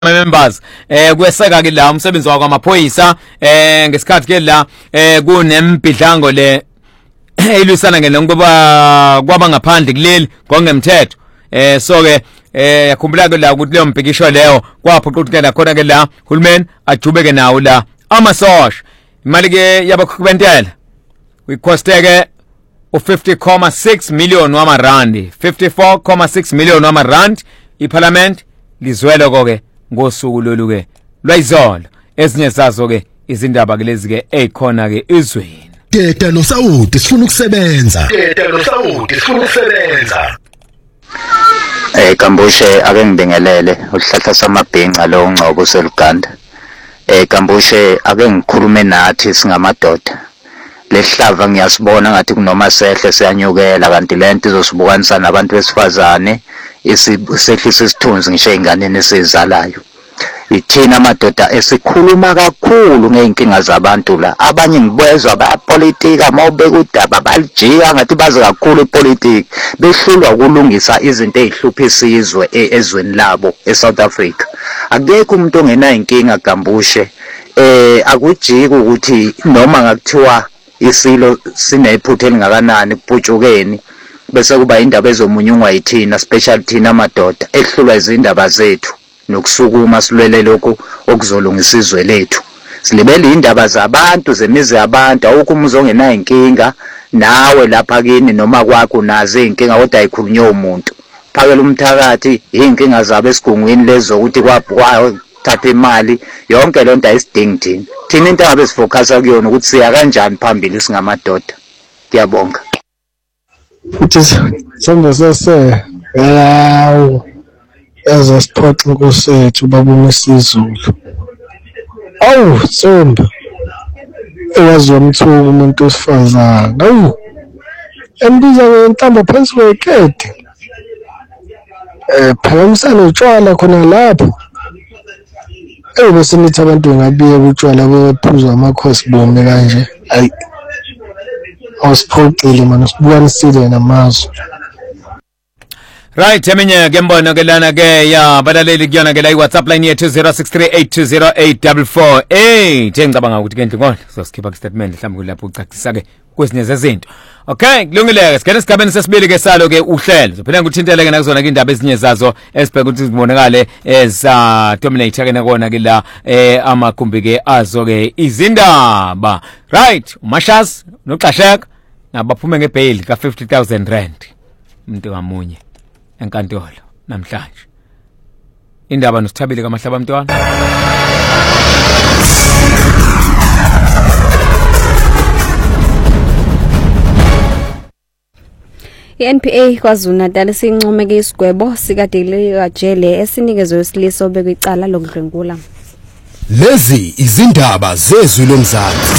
members kweseka ke la umsebenzi wakho amaphoyisa ngesikhathi ke la kunembidlango le elwisana ngenongoba kwaba ngaphandle kuleli ngongemthetho so ke yakhumbula ke la ukuthi leyo mbhikisho leyo kwaphoqukela khona ke la uhulumeni ajubeke nawo la amasosha imali ke yabakhubentela uyikhosteke u50.6 million wamarandi 54.6 million wamarandi iparliament lizwele konke ngosuku loluke lwayizolo ezinye zazo ke izindaba ke lezi ke ekhona ke izweni Teta noSawudi sifuna ukusebenza Kambushe ake ngibingelele uhlahla samabhinqa lo ungcobo seluganda Kambushe ake ngikhulume nathi singamadoda lehlava ngiyasibona ngathi kunoma sehle siyanyukela kanti lento izosibukanisa nabantu besifazane isehlisa isithunzi ngisho einganeni esizalayo ithina amadoda esikhuluma kakhulu ngeenkinga zabantu la abanye ngibezwa bayapolitika mawubeka udaba balijika ngathi bazi kakhulu ipolitiki behlulwa ukulungisa izinto ezihlupha isizwe ezweni labo eSouth Africa akekho umuntu ongena inkinga Gambushe akujiki ukuthi noma ngakuthiwa isilo sinephutha elingakanani kuputshukeni bese kuba indaba ezomunyungwa yithina special thina amadoda ehlulwa izindaba zethu nokusukuma silwele lokho okuzolungisa izwe lethu silibele indaba zabantu zemizi yabantu awukho umuzi ongena inkinga nawe lapha kini noma kwakho nazo inkinga kodwa ayikhulunywe umuntu phakela umthakathi inkinga zabo esigungwini lezo ukuthi kwapha thatha imali yonke lento ayisidingi thina into ngabe sifocus kuyona ukuthi siya kanjani phambili singamadoda ngiyabonga uthi sonke sese yawo ezasiphoxa nkosethu babuma isizulu Tsomba ewazi umthuku umuntu osifazana embiza ngentambo phansi kwekede phakamisana utshwala khona lapho bese nithi abantu ngabiye utshwala bephuza amakhosi bomi kanje ayi awusiphoxile manje sibukanisile namazwe Right, eminye ke mbona ke lana ke ya balaleli kuyona ke la iWhatsApp line yethu 0638208448 ngicabanga ukuthi ke ndingona sosikhipa statement mhlawumbe kulapho ucacisa ke kwesinye zezinto. Okay, kulungile ke sikene sigabeni sesibili ke salo ke uhlelo. Sophela ngikuthintele ke nakuzona ke indaba ezinye zazo esibheka ukuthi zibonakale eza dominator ke nakona ke la amakhumbi ke azo ke izindaba. Right, umashas noxasheka nabaphume ngebail ka 50,000 rand. Umuntu ngamunye enkantolo namhlanje indaba nosithabile kamahlaba mntwana iNPA KwaZulu-Natal sincomeke isigwebo sikaDelika Jele esinikezwe wesilisa obekwe icala lokudlwengula lezi izindaba zezwi lomzansi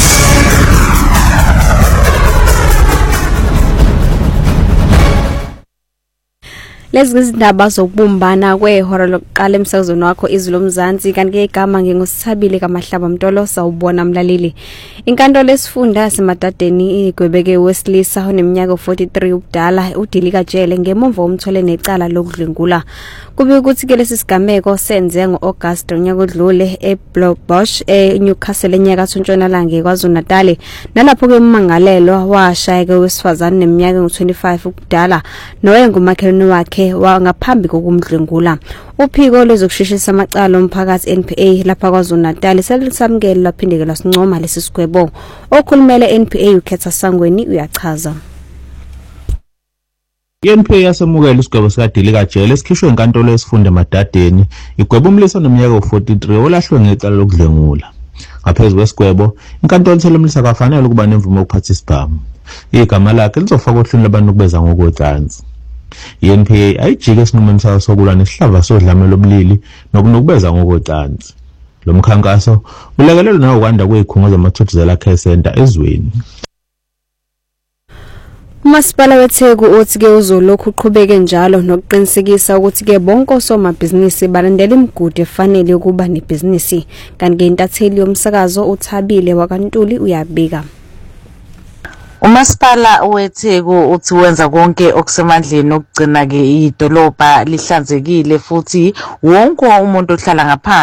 Lezi izindaba zokubumbana kwehora lokuqala emsakazweni wakho izwi lomzansi kanti ke igama ngingosithabile kamahlaba mntolo sawubona mlaleli inkantolo lesifunda yasemadadeni igwebeke wesilisa oneminyaka 43 ubudala uDelika Jele ngemva umthole necala lokudlwengula kube ukuthi ke lesi sigameko senze ngoAugust onyaka odlule eBloemfontein eNewcastle enyaka Ntshonalanga KwaZulu-Natal nalapho ke umangalelwa washayeka wesifazane neminyaka 25 ubudala noyengumakhelwane wakhe wangaphambi kokumdlwengula uphiko lezokusheshisa amacala omphakathi NPA lapha KwaZulu-Natal selisamukela laphindeke lasincoma lesi sigwebo okhulumele NPA ukhetha sangweni uyachaza iNPA yasemukela isigwebo sikaDelika Jele esikhishwe enkantolo yesifunda emadadeni igwebo umlisa neminyaka 43 olahlwe ngecala lokudlwengula ngaphezulu kwesigwebo inkantolo ithelomlisa kafanele ukuba nemvume yokuphatha isibhamu igama lakhe lizofaka ohlwini labantu ukubeza ngokocansi iNPA ayijike esinqumeni sayo sokulwa nesihlava sodlame lobulili nokubeza ngokocansi lo mkhankaso ulekelelwe nawo kwanda kwezikhungo zamathuthuzela care center ezweni Umasipala weTheku uthi ke uzolokhu uqhubeke njalo nokuqinisekisa ukuthi ke bonke osomabhizinisi balandela imigudu efanele ukuba nebhizinisi kanti ke intatheli yomsakazo uThabile wakwaNtuli uyabika Umasipala weTheku uthi wenza konke okusemandleni ukugcina ke idolobha lihlanzekile futhi wonke umuntu ohlala ngaphansi